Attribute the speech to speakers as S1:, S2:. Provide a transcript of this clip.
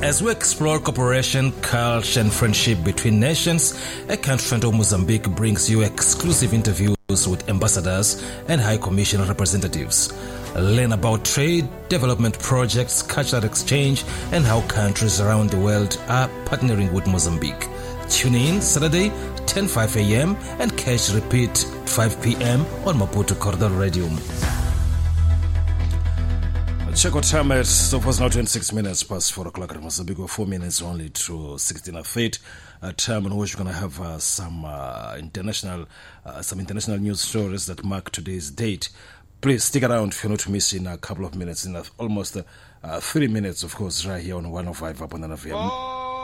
S1: As we explore cooperation, culture and friendship between nations, a country of Mozambique brings you exclusive interviews with ambassadors and High Commission representatives. Learn about trade, development projects, cultural exchange, and how countries around the world are partnering with Mozambique. Tune in Saturday, 10:05 a.m. and catch repeat 5 p.m. on Maputo Corridor Radio. Check what time it is. So it was now 26 minutes past 4 o'clock at Mozambique, 4 minutes only to 16 of 8. A time in which we're going to have some international news stories that mark today's date. Please stick around if you're not missing a couple of minutes, in almost 3 minutes, of course, right here on 105 up on the FM.